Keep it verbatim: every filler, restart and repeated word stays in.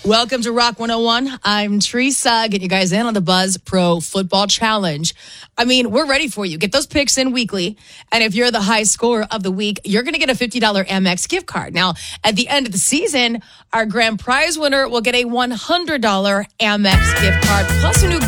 Welcome to Rock one oh one. I'm Teresa, getting you guys in on the Buzz Pro Football Challenge. I mean, we're ready for you. Get those picks in weekly. And if you're the high scorer of the week, you're going to get a fifty dollars Amex gift card. Now, at the end of the season, our grand prize winner will get a one hundred dollars Amex gift card plus a new